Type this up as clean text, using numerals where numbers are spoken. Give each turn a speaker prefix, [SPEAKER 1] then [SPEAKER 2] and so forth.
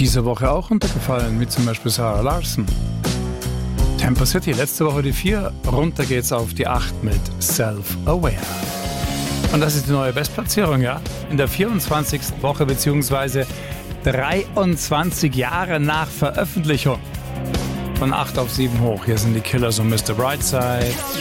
[SPEAKER 1] diese Woche auch runtergefallen, wie zum Beispiel Sarah Larson. Tempo City, letzte Woche die 4, runter geht's auf die 8 mit Self-Aware. Und das ist die neue Bestplatzierung, ja? In der 24. Woche bzw. 23 Jahre nach Veröffentlichung. Von 8 auf 7 hoch. Hier sind die Killers und Mr. Brightside.